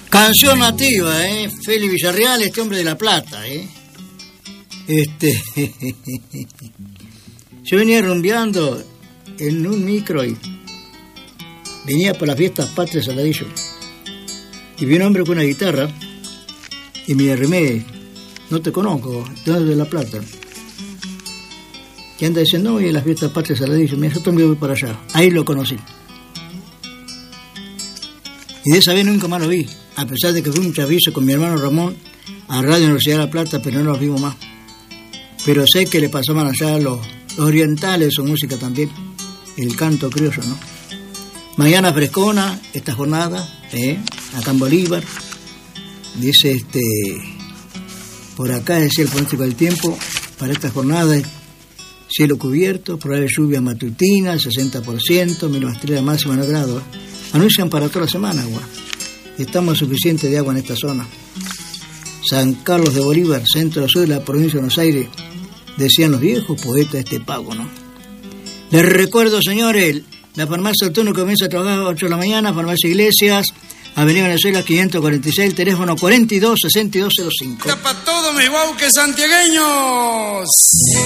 Canción nativa, Félix Villarreal, este hombre de La Plata, Yo venía rumbeando en un micro y venía por las fiestas patrias Saladillo. Y vi un hombre con una guitarra y me arrimé, no te conozco, de La Plata. Y anda diciendo, no, voy a las fiestas patrias Saladillo, mira, yo también voy para allá. Ahí lo conocí. Y de esa vez nunca más lo vi, a pesar de que fui un chavillo con mi hermano Ramón a Radio Universidad de La Plata, pero no los vimos más. Pero sé que le pasaban allá los orientales, su música también, el canto criollo, ¿no? Mañana frescona, esta jornada, acá en Bolívar. Dice, por acá decía el pronóstico del tiempo, para esta jornada, cielo cubierto, probable lluvia matutina, 60%, menos estrella máxima 9 grados. Anuncian para toda la semana agua. Y estamos suficiente de agua en esta zona. San Carlos de Bolívar, centro sur de la provincia de Buenos Aires, decían los viejos poetas de este pago, ¿no? Les recuerdo, señores, la farmacia Saturno comienza a trabajar a las 8 de la mañana, farmacia Iglesias, Avenida Venezuela 546, teléfono 42-6205. Para todos mis bauques santiagueños.